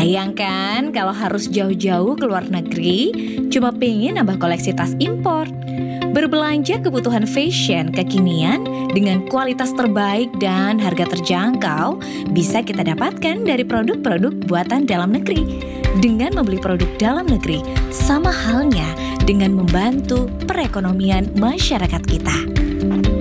Bayangkan kalau harus jauh-jauh ke luar negeri, cuma pengen nambah koleksi tas impor. Berbelanja kebutuhan fashion kekinian dengan kualitas terbaik dan harga terjangkau bisa kita dapatkan dari produk-produk buatan dalam negeri. Dengan membeli produk dalam negeri, sama halnya dengan membantu perekonomian masyarakat kita.